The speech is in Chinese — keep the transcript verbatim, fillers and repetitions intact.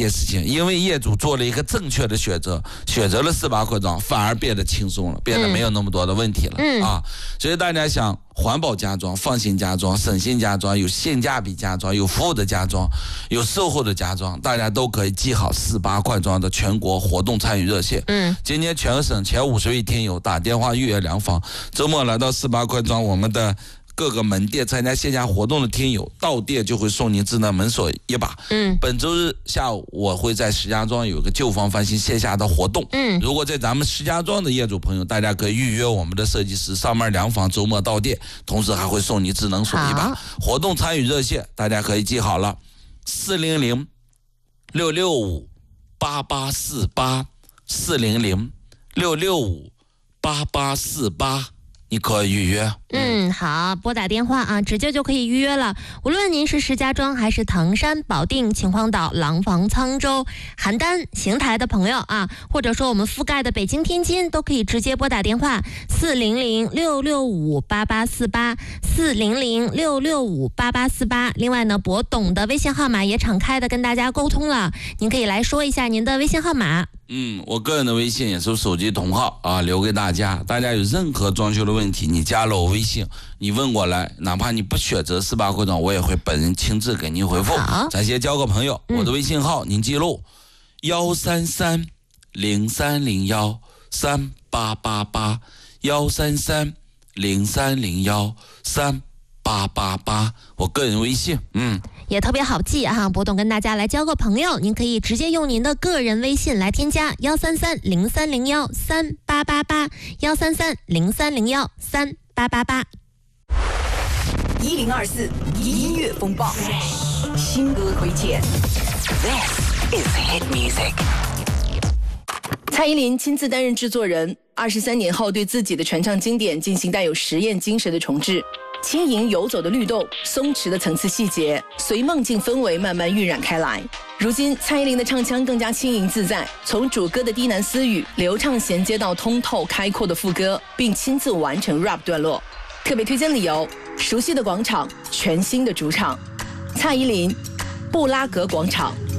件事情，因为业主做了一个正确的选择，选择了四八快装，反而变得轻松了，变得没有那么多的问题了、 嗯、 啊。所以大家想环保家装、放心家装、省心家装，有性价比家装，有服务的家装，有售后的家装，大家都可以记好四八快装的全国活动参与热线。 嗯， 今年全省前五十位听友打电话预约量房，周末来到四八快装我们的各个门店参加线下活动的听友，到店就会送您智能门锁一把。 嗯， 本周日下午我会在石家庄有一个旧房翻新线下的活动。 嗯， 如果在咱们石家庄的业主朋友，大家可以预约我们的设计师上门量房，周末到店，同时还会送你智能锁一把。活动参与热线大家可以记好了，四零零六六五八八四八，四零零六六五八八四八。你可以预约。 嗯，好，拨打电话啊，直接就可以预约了。无论您是石家庄还是唐山、保定、秦皇岛、廊坊、沧州、邯郸、邢台的朋友啊，或者说我们覆盖的北京、天津，都可以直接拨打电话四零零六六五八八四八，四零零六六五八八四八。另外呢，博董的微信号码也敞开的跟大家沟通了，您可以来说一下您的微信号码。 嗯，我个人的微信也是手机同号啊，留给大家。大家有任何装修的问题，你加了我微信，你问过来，哪怕你不选择四八快装，我也会本人亲自给您回复。咱先交个朋友，我的微信号、嗯、您记录：幺三三零三零幺三八八八，幺三三零三零幺三八八八，我个人微信，嗯。 也特别好记哈，博董跟大家来交个朋友，您可以直接用您的个人微信来添加幺三三零三零幺三八八八，幺三三零三零幺三八八八。 一零二四音乐风暴，新歌推荐。This is hit music。蔡依林亲自担任制作人，二十三年后对自己的传唱经典进行带有实验精神的重制。轻盈游走的律动，松弛的层次细节，随梦境氛围慢慢晕染开来。如今蔡依林的唱腔更加轻盈自在，从主歌的低喃私语流畅衔接到通透开阔的副歌，并亲自完成 rap 段落。特别推荐理由：熟悉的广场，全新的主场。蔡依林，布拉格广场。